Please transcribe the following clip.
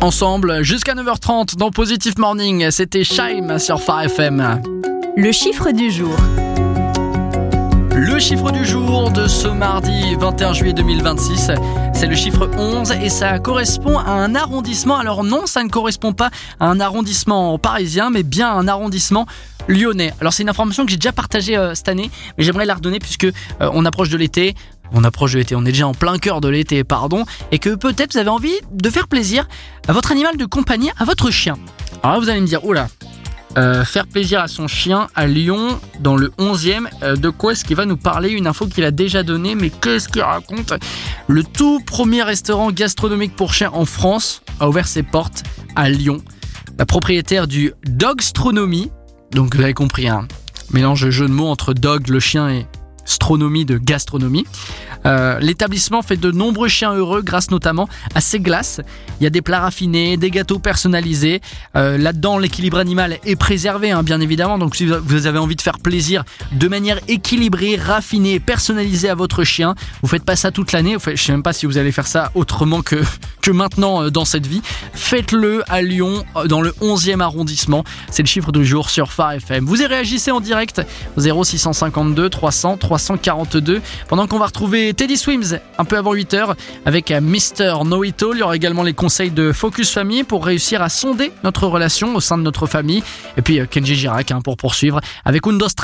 Ensemble, jusqu'à 9h30 dans Positive Morning, c'était Shime sur Phare FM. Le chiffre du jour. Le chiffre du jour de ce mardi 21 juillet 2026, c'est le chiffre 11 et ça correspond à un arrondissement. Alors non, ça ne correspond pas à un arrondissement parisien, mais bien à un arrondissement lyonnais. Alors c'est une information que j'ai déjà partagée cette année, mais j'aimerais la redonner puisque on approche de l'été. On est déjà en plein cœur de l'été, et que peut-être vous avez envie de faire plaisir à votre animal de compagnie, à votre chien. Alors là, vous allez me dire, oula, faire plaisir à son chien à Lyon, dans le 11e, de quoi est-ce qu'il va nous parler? Une info qu'il a déjà donnée, mais qu'est-ce qu'il raconte? Le tout premier restaurant gastronomique pour chiens en France a ouvert ses portes à Lyon. La propriétaire du Dogstronomie, donc vous avez compris, un mélange de jeu de mots entre dog, le chien, et astronomie de gastronomie. L'établissement fait de nombreux chiens heureux grâce notamment à ses glaces. Il y a des plats raffinés, des gâteaux personnalisés. Là-dedans, l'équilibre animal est préservé, bien évidemment. Donc si vous avez envie de faire plaisir de manière équilibrée, raffinée, personnalisée à votre chien, vous faites pas ça toute l'année. Je sais même pas si vous allez faire ça autrement que maintenant dans cette vie. Faites-le à Lyon, dans le 11e arrondissement. C'est le chiffre du jour sur Phare FM. Vous y réagissez en direct au 0652 300 342. Pendant qu'on va retrouver Teddy Swims un peu avant 8h avec Mr. Know It All. Il y aura également les conseils de Focus Family pour réussir à sonder notre relation au sein de notre famille. Et puis Kenji Girac pour poursuivre avec Undo Stress.